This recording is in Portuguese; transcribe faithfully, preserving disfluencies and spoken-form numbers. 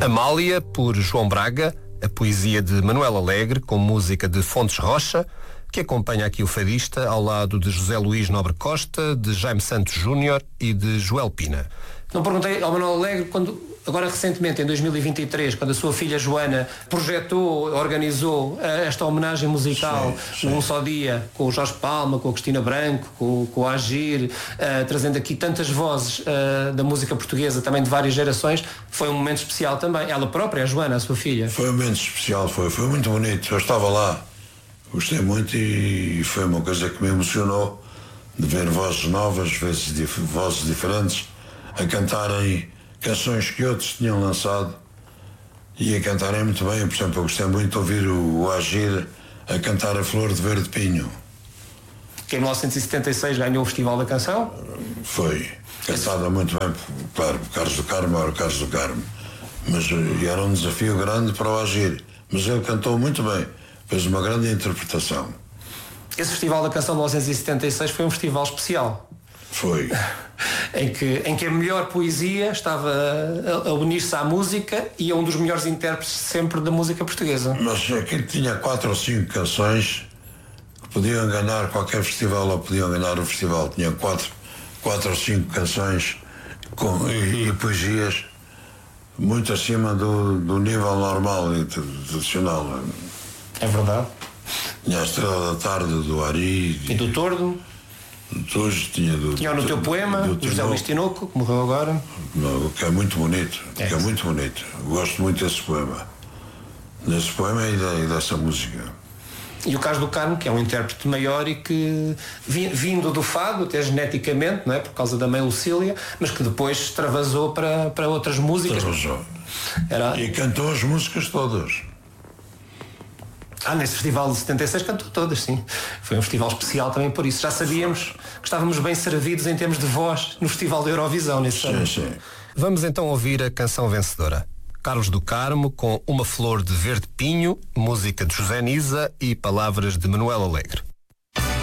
Amália, por João Braga, a poesia de Manuel Alegre, com música de Fontes Rocha, que acompanha aqui o fadista, ao lado de José Luís Nobre Costa, de Jaime Santos Júnior e de Joel Pina. Não perguntei ao Manuel Alegre, quando, agora recentemente, em dois mil e vinte e três, quando a sua filha Joana projetou, organizou esta homenagem musical num só dia, com o Jorge Palma, com a Cristina Branco, com, com o Agir, uh, trazendo aqui tantas vozes uh, da música portuguesa, também de várias gerações, foi um momento especial também. Ela própria, a Joana, a sua filha. Foi um momento especial, foi, foi muito bonito. Eu estava lá, gostei muito e foi uma coisa que me emocionou, de ver vozes novas, vezes, vozes diferentes, a cantarem canções que outros tinham lançado e a cantarem muito bem. Por exemplo, eu gostei muito de ouvir o, o Agir a cantar a Flor de Verde Pinho. Que em mil novecentos e setenta e seis ganhou o Festival da Canção? Foi, cantada muito bem, claro, Carlos do Carmo era o Carlos do Carmo, mas era um desafio grande para o Agir, mas ele cantou muito bem, fez uma grande interpretação. Esse Festival da Canção de mil novecentos e setenta e seis foi um festival especial. Foi. em, que, em que a melhor poesia estava a, a unir-se à música e a um dos melhores intérpretes sempre da música portuguesa. Mas aquilo tinha quatro ou cinco canções que podiam ganhar qualquer festival ou podiam ganhar o festival. Tinha quatro, quatro ou cinco canções com, e, e poesias muito acima do, do nível normal e tradicional. É verdade. Tinha a Estrela da Tarde do Ari. E do Tordo. Hoje tinha do, tinha no teu poema, do, do José Luís Tinoco, que morreu agora. Não, que é muito bonito, é. que é muito bonito. Gosto muito desse poema. Desse poema e, da, e dessa música. E o Carlos do Carmo, que é um intérprete maior e que, vindo do fado, até geneticamente, não é? Por causa da mãe Lucília, mas que depois extravasou para, para outras músicas. Extravasou. Era... E cantou as músicas todas. Ah, nesse festival de setenta e seis cantou todas, sim. Foi um festival especial também por isso. Já sabíamos que estávamos bem servidos em termos de voz no Festival da Eurovisão nesse sim, ano. Sim. Vamos então ouvir a canção vencedora. Carlos do Carmo, com Uma Flor de Verde Pinho, música de José Nisa e palavras de Manuel Alegre.